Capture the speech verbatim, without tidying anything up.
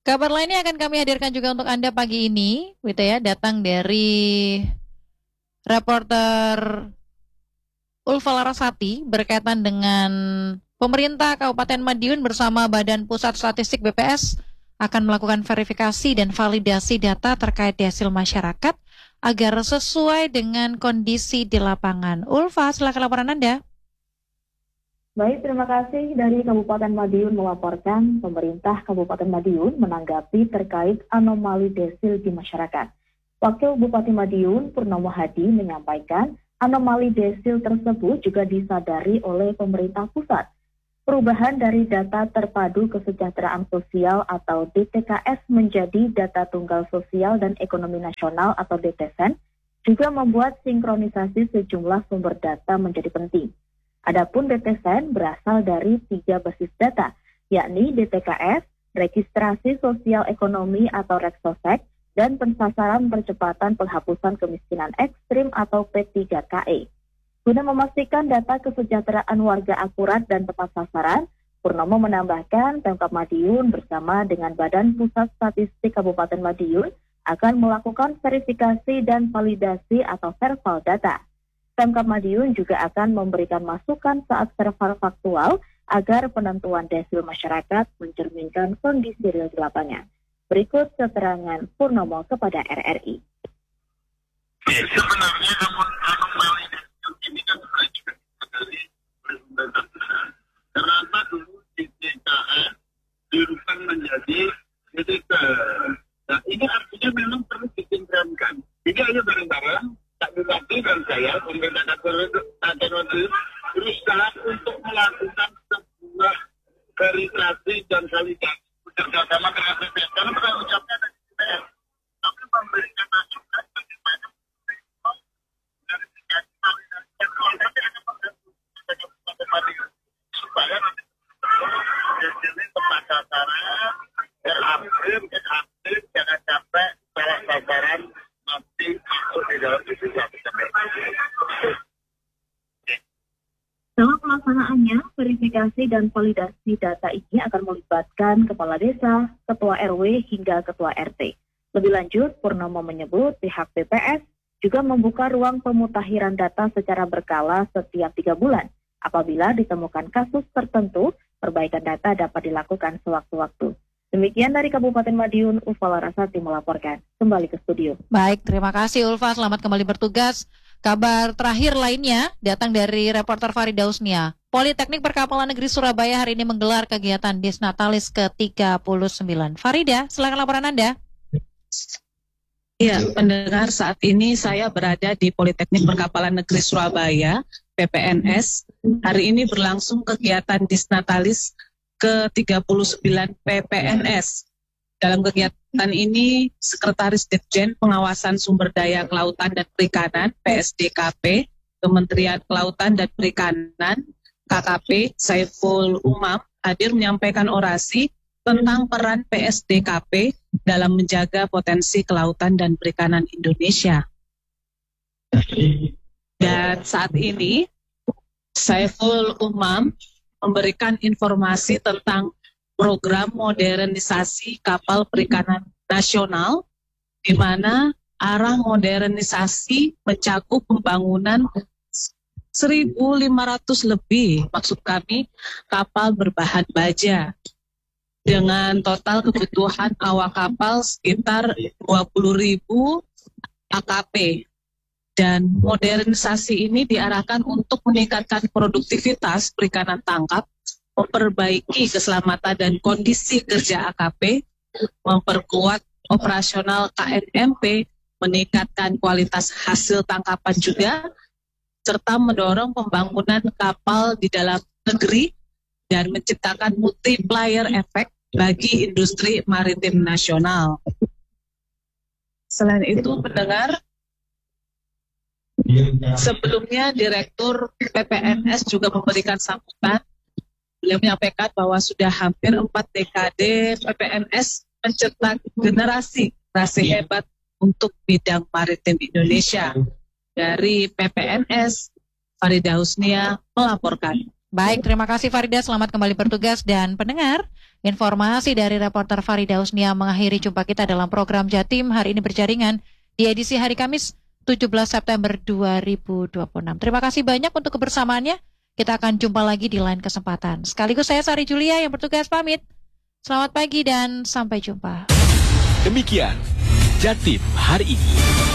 Kabar lainnya akan kami hadirkan juga untuk Anda pagi ini, gitu ya, datang dari reporter Ulfa Larasati berkaitan dengan pemerintah Kabupaten Madiun bersama Badan Pusat Statistik B P S akan melakukan verifikasi dan validasi data terkait hasil masyarakat agar sesuai dengan kondisi di lapangan. Ulfa, silakan laporan Anda. Baik, terima kasih. Dari Kabupaten Madiun melaporkan pemerintah Kabupaten Madiun menanggapi terkait anomali desil di masyarakat. Wakil Bupati Madiun Purnomo Hadi menyampaikan anomali desil tersebut juga disadari oleh pemerintah pusat. Perubahan dari data terpadu kesejahteraan sosial atau D T K S menjadi data tunggal sosial dan ekonomi nasional atau D T S E N juga membuat sinkronisasi sejumlah sumber data menjadi penting. Adapun D T S E N berasal dari tiga basis data, yakni D T K S, Registrasi Sosial Ekonomi atau Reksosek, dan Pensasaran Percepatan Penghapusan Kemiskinan Ekstrim atau P tiga K E. Guna memastikan data kesejahteraan warga akurat dan tepat sasaran, Purnomo menambahkan Pemkab Madiun bersama dengan Badan Pusat Statistik Kabupaten Madiun akan melakukan verifikasi dan validasi atau verval data. Pemkab Madiun juga akan memberikan masukan saat verval faktual agar penentuan desil masyarakat mencerminkan kondisi real di lapangan. Berikut keterangan Purnomo kepada R R I. Ya, sebenarnya anomali desil ini kan sudah juga dari karena dulu D T K S dirubah menjadi D T K. Nah, ini artinya memang perlu disinkronkan. Jadi hanya bareng-bareng Pak Bupati dan saya, pemerintah Kabupaten Madiun, berusaha untuk melakukan sebuah verifikasi dan validasi bekerjasama dengan B P S. Karena penanggung jawabnya ada di B P S. Tapi memberikan masukan bagaimana verifikasi validasi dan validasi akan membantu Kabupaten Madiun supaya nanti hasilnya tepat sasaran, terupdate, terupdate, jangan sampai salah sasaran nanti masuk di dalam divisi. Dalam pelaksanaannya, verifikasi dan validasi data ini akan melibatkan kepala desa, ketua R W, hingga ketua R T. Lebih lanjut, Purnomo menyebut pihak B P S juga membuka ruang pemutakhiran data secara berkala setiap tiga bulan. Apabila ditemukan kasus tertentu, perbaikan data dapat dilakukan sewaktu-waktu. Demikian dari Kabupaten Madiun, Ulfa Larasati melaporkan. Kembali ke studio. Baik, terima kasih Ulfa, selamat kembali bertugas. Kabar terakhir lainnya datang dari reporter Farida Husnia. Politeknik Perkapalan Negeri Surabaya hari ini menggelar kegiatan Disnatalis ke tiga puluh sembilan. Farida, silakan laporan Anda. Ya, pendengar, saat ini saya berada di Politeknik Perkapalan Negeri Surabaya, P P N S. Hari ini berlangsung kegiatan Disnatalis ke tiga puluh sembilan P P N S. Dalam kegiatan ini, Sekretaris Ditjen Pengawasan Sumber Daya Kelautan dan Perikanan P S D K P, Kementerian Kelautan dan Perikanan K K P, Saiful Umam, hadir menyampaikan orasi tentang peran P S D K P dalam menjaga potensi kelautan dan perikanan Indonesia. Dan saat ini, Saiful Umam memberikan informasi tentang program modernisasi kapal perikanan nasional, di mana arah modernisasi mencakup pembangunan seribu lima ratus lebih, maksud kami, kapal berbahan baja, dengan total kebutuhan awak kapal sekitar dua puluh ribu A K P. Dan modernisasi ini diarahkan untuk meningkatkan produktivitas perikanan tangkap, memperbaiki keselamatan dan kondisi kerja A K P, memperkuat operasional K N M P, meningkatkan kualitas hasil tangkapan juga, serta mendorong pembangunan kapal di dalam negeri dan menciptakan multiplier effect bagi industri maritim nasional. Selain itu, pendengar, sebelumnya Direktur P P N S juga memberikan sambutan. Beliau menyampaikan bahwa sudah hampir empat dekade P P N S mencetak generasi generasi hebat untuk bidang maritim Indonesia. Dari P P N S, Farida Husnia melaporkan. Baik, terima kasih Farida, selamat kembali bertugas. Dan pendengar, Informasi dari reporter Farida Usnia mengakhiri jumpa kita dalam program Jatim hari ini berjaringan di edisi hari Kamis tujuh belas September dua ribu dua puluh enam. Terima kasih banyak untuk kebersamaannya. Kita akan jumpa lagi di lain kesempatan. Sekaligus saya Sari Julia yang bertugas pamit. Selamat pagi dan sampai jumpa. Demikian Jatim hari ini.